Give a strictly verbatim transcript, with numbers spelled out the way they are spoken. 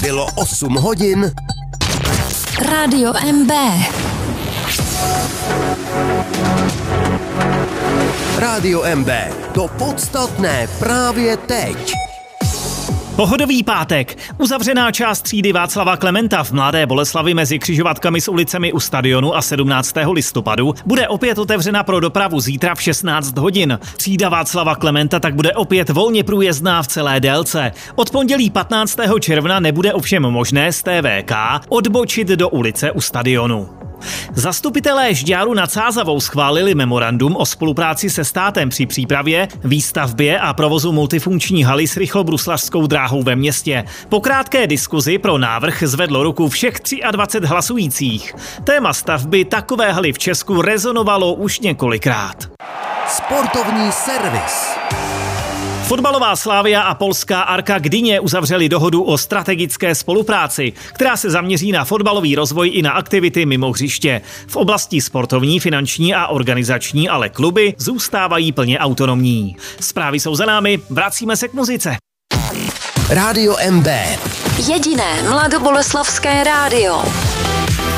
Bylo osm hodin. Rádio M B. Rádio M B. To podstatné právě teď. Pohodový pátek. Uzavřená část třídy Václava Klementa v Mladé Boleslavi mezi křižovatkami s ulicemi u stadionu a sedmnáctého listopadu bude opět otevřena pro dopravu zítra v šestnáct hodin. Třída Václava Klementa tak bude opět volně průjezdná v celé délce. Od pondělí patnáctého června nebude ovšem možné z T V K odbočit do ulice u stadionu. Zastupitelé Žďáru nad Sázavou schválili memorandum o spolupráci se státem při přípravě, výstavbě a provozu multifunkční haly s rychlobruslařskou dráhou ve městě. Po krátké diskuzi pro návrh zvedlo ruku všech dvacet tři hlasujících. Téma stavby takové haly v Česku rezonovalo už několikrát. Sportovní servis. Fotbalová Slavia a polská Arka Gdyně uzavřeli dohodu o strategické spolupráci, která se zaměří na fotbalový rozvoj i na aktivity mimo hřiště. V oblasti sportovní, finanční a organizační ale kluby zůstávají plně autonomní. Zprávy jsou za námi, vracíme se k muzice. Rádio M B. Jediné mladoboleslavské rádio.